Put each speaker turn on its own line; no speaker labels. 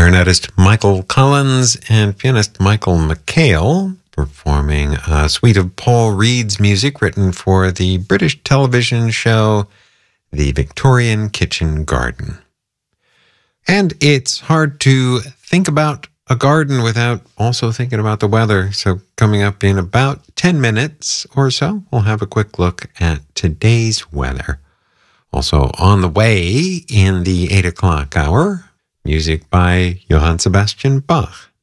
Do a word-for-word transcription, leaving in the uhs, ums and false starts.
clarinetist Michael Collins and pianist Michael McHale performing a suite of Paul Reed's music written for the British television show The Victorian Kitchen Garden. And it's hard to think about a garden without also thinking about the weather. So coming up in about ten minutes or so, we'll have a quick look at today's weather. Also on the way in the eight o'clock hour, music by Johann Sebastian Bach.